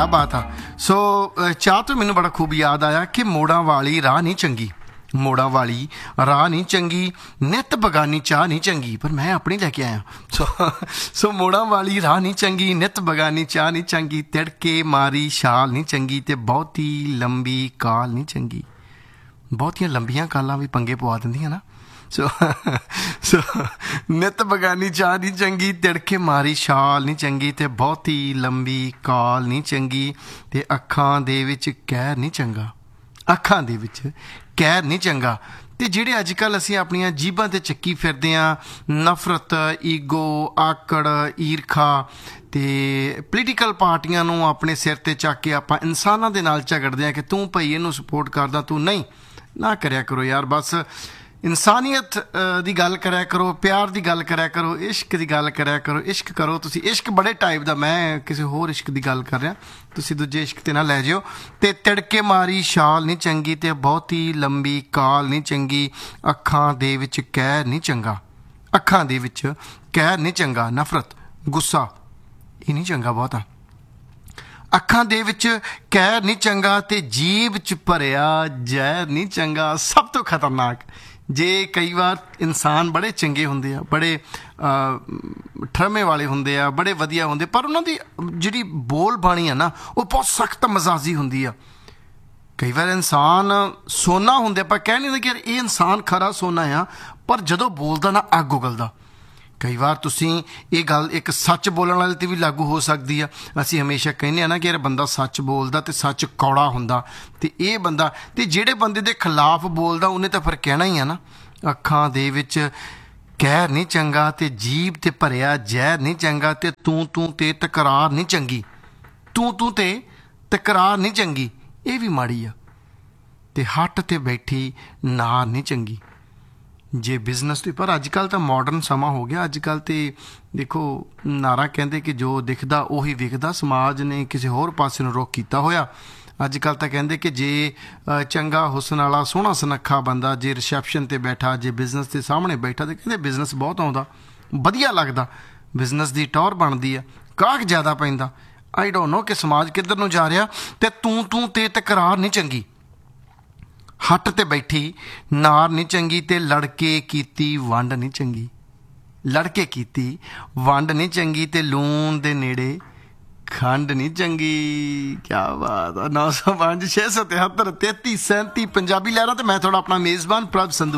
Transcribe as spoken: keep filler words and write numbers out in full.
बात आ। सो चाह तो मैनू बड़ा खूब याद आया कि मोड़ां वाली राह नहीं चंगी, मोड़ां वाली राह नहीं चंगी, नित बगानी चाह नहीं चंगी, पर मैं अपनी लैके आया। सो सो मोड़ां वाली राह नहीं चंगी, नित बगानी चाह नहीं चंगी, तिड़के मारी छाल नहीं चंगी, ते बहुती लंबी काल नहीं चंगी। बहुतियां लंबियां कालां भी पंगे पवा दिंदियां ना। सो सो नित बगानी चाह नहीं चंगी, तिड़के मारी छाल नहीं चंगी, ते बहुती लंबी काल नहीं चंगी, ते अखां दे विच कहर नहीं चंगा, अखां दे विच कहर नहीं चंगा। ते ਜਿਹੜੇ ਅੱਜ ਕੱਲ੍ਹ ਅਸੀਂ ਆਪਣੀਆਂ ਜੀਭਾਂ 'ਤੇ ਚੱਕੀ ਫਿਰਦੇ ਹਾਂ, ਨਫ਼ਰਤ, ਈਗੋ, ਆਕੜ, ਈਰਖਾ ਅਤੇ ਪੋਲੀਟੀਕਲ ਪਾਰਟੀਆਂ ਨੂੰ ਆਪਣੇ ਸਿਰ 'ਤੇ ਚੱਕ ਕੇ ਆਪਾਂ ਇਨਸਾਨਾਂ ਦੇ ਨਾਲ ਝਗੜਦੇ ਹਾਂ ਕਿ ਤੂੰ ਭਾਈ ਇਹਨੂੰ ਸਪੋਰਟ ਕਰਦਾ, ਤੂੰ ਨਹੀਂ। ਨਾ ਕਰਿਆ ਕਰੋ ਯਾਰ, ਬਸ ਇਨਸਾਨੀਅਤ ਦੀ ਗੱਲ ਕਰਿਆ ਕਰੋ, ਪਿਆਰ ਦੀ ਗੱਲ ਕਰਿਆ ਕਰੋ, ਇਸ਼ਕ ਦੀ ਗੱਲ ਕਰਿਆ ਕਰੋ। ਇਸ਼ਕ ਕਰੋ ਤੁਸੀਂ, ਇਸ਼ਕ ਬੜੇ ਟਾਈਪ ਦਾ, ਮੈਂ ਕਿਸੇ ਹੋਰ ਇਸ਼ਕ ਦੀ ਗੱਲ ਕਰ ਰਿਹਾ, ਤੁਸੀਂ ਦੂਜੇ ਇਸ਼ਕ 'ਤੇ ਨਾ ਲੈ ਜਿਓ। ਅਤੇ ਤਿੜਕੇ ਮਾਰੀ ਛਾਲ ਨਹੀਂ ਚੰਗੀ, ਅਤੇ ਬਹੁਤੀ ਲੰਬੀ ਕਾਲ ਨਹੀਂ ਚੰਗੀ, ਅੱਖਾਂ ਦੇ ਵਿੱਚ ਕਹਿਰ ਨਹੀਂ ਚੰਗਾ, ਅੱਖਾਂ ਦੇ ਵਿੱਚ ਕਹਿਰ ਨਹੀਂ ਚੰਗਾ। ਨਫ਼ਰਤ, ਗੁੱਸਾ ਇਹ ਨਹੀਂ ਚੰਗਾ ਬਹੁਤਾ, ਅੱਖਾਂ ਦੇ ਵਿੱਚ ਕਹਿਰ ਨਹੀਂ ਚੰਗਾ, ਅਤੇ ਜੀਭ 'ਚ ਭਰਿਆ ਜ਼ਹਿਰ ਨਹੀਂ ਚੰਗਾ। ਸਭ ਤੋਂ ਖਤਰਨਾਕ, ਜੇ ਕਈ ਵਾਰ ਇਨਸਾਨ ਬੜੇ ਚੰਗੇ ਹੁੰਦੇ ਆ, ਬੜੇ ਠਰਮੇ ਵਾਲੇ ਹੁੰਦੇ ਆ, ਬੜੇ ਵਧੀਆ ਹੁੰਦੇ, ਪਰ ਉਹਨਾਂ ਦੀ ਜਿਹੜੀ ਬੋਲ ਬਾਣੀ ਆ ਨਾ, ਉਹ ਬਹੁਤ ਸਖਤ ਮਜ਼ਾਜੀ ਹੁੰਦੀ ਆ। ਕਈ ਵਾਰ ਇਨਸਾਨ ਸੋਨਾ ਹੁੰਦੇ, ਆਪਾਂ ਕਹਿ ਨਹੀਂ ਸਕਦੇ ਕਿ ਇਹ ਇਨਸਾਨ ਖਰਾ ਸੋਨਾ ਆ, ਪਰ ਜਦੋਂ ਬੋਲਦਾ ਨਾ ਅੱਗ ਉਗਲਦਾ। ਕਈ ਵਾਰ ਤੁਸੀਂ ਇਹ ਗੱਲ ਇੱਕ ਸੱਚ ਬੋਲਣ ਵਾਲੇ 'ਤੇ ਵੀ ਲਾਗੂ ਹੋ ਸਕਦੀ ਆ। ਅਸੀਂ ਹਮੇਸ਼ਾ ਕਹਿੰਦੇ ਹਾਂ ਨਾ ਕਿ ਯਾਰ ਬੰਦਾ ਸੱਚ ਬੋਲਦਾ ਅਤੇ ਸੱਚ ਕੌੜਾ ਹੁੰਦਾ, ਅਤੇ ਇਹ ਬੰਦਾ ਅਤੇ ਜਿਹੜੇ ਬੰਦੇ ਦੇ ਖਿਲਾਫ ਬੋਲਦਾ ਉਹਨੇ ਤਾਂ ਫਿਰ ਕਹਿਣਾ ਹੀ ਆ ਨਾ। ਅੱਖਾਂ ਦੇ ਵਿੱਚ ਕਹਿਰ ਨਹੀਂ ਚੰਗਾ, ਅਤੇ ਜੀਭ 'ਤੇ ਭਰਿਆ ਜ਼ਹਿਰ ਨਹੀਂ ਚੰਗਾ, ਅਤੇ ਤੂੰ ਤੂੰ 'ਤੇ ਤਕਰਾਰ ਨਹੀਂ ਚੰਗੀ, ਤੂੰ ਤੂੰ 'ਤੇ ਤਕਰਾਰ ਨਹੀਂ ਚੰਗੀ, ਇਹ ਵੀ ਮਾੜੀ ਆ। ਅਤੇ ਹੱਟ 'ਤੇ ਬੈਠੀ ਨਾਰ ਨਹੀਂ ਚੰਗੀ। ਜੇ ਬਿਜ਼ਨਸ ਦੀ, ਪਰ ਅੱਜ ਕੱਲ੍ਹ ਤਾਂ ਮਾਡਰਨ ਸਮਾਂ ਹੋ ਗਿਆ। ਅੱਜ ਕੱਲ੍ਹ ਤਾਂ ਦੇਖੋ ਨਾਰਾ ਕਹਿੰਦੇ ਕਿ ਜੋ ਦਿਖਦਾ ਉਹੀ ਵਿਕਦਾ। ਸਮਾਜ ਨੇ ਕਿਸੇ ਹੋਰ ਪਾਸੇ ਨੂੰ ਰੁੱਖ ਕੀਤਾ ਹੋਇਆ। ਅੱਜ ਕੱਲ੍ਹ ਤਾਂ ਕਹਿੰਦੇ ਕਿ ਜੇ ਚੰਗਾ ਹੁਸਨ ਵਾਲਾ ਸੋਹਣਾ ਸੁਨੱਖਾ ਬੰਦਾ ਜੇ ਰਿਸੈਪਸ਼ਨ 'ਤੇ ਬੈਠਾ, ਜੇ ਬਿਜ਼ਨਸ ਦੇ ਸਾਹਮਣੇ ਬੈਠਾ, ਤਾਂ ਕਹਿੰਦੇ ਬਿਜ਼ਨਸ ਬਹੁਤ ਆਉਂਦਾ, ਵਧੀਆ ਲੱਗਦਾ, ਬਿਜ਼ਨਸ ਦੀ ਟੌਰ ਬਣਦੀ ਆ, ਗਾਹਕ ਜ਼ਿਆਦਾ ਪੈਂਦਾ। ਆਈ ਡੋਂਟ ਨੋ ਕਿ ਸਮਾਜ ਕਿੱਧਰ ਨੂੰ ਜਾ ਰਿਹਾ। ਅਤੇ ਤੂੰ ਤੂੰ 'ਤੇ ਤਕਰਾਰ ਨਹੀਂ ਚੰਗੀ, ਹੱਟ 'ਤੇ ਬੈਠੀ ਨਾਰ ਨਹੀਂ ਚੰਗੀ, ਅਤੇ ਲੜਕੇ ਕੀਤੀ ਵੰਡ ਨਹੀਂ ਚੰਗੀ, ਲੜਕੇ ਕੀਤੀ ਵੰਡ ਨਹੀਂ ਚੰਗੀ, ਅਤੇ ਲੂਣ ਦੇ ਨੇੜੇ ਖੰਡ ਨਹੀਂ ਚੰਗੀ। ਕਿਆ ਬਾਤ ਆ। ਨੌ ਸੌ ਪੰਜ ਛੇ ਸੌ ਤਿਹੱਤਰ ਤੇਤੀ ਸੈਂਤੀ ਪੰਜਾਬੀ ਲਹਿਰਾਂ, ਅਤੇ ਮੈਂ ਤੁਹਾਡਾ ਆਪਣਾ ਮੇਜ਼ਬਾਨ ਪ੍ਰਭ ਸੰਧੂ।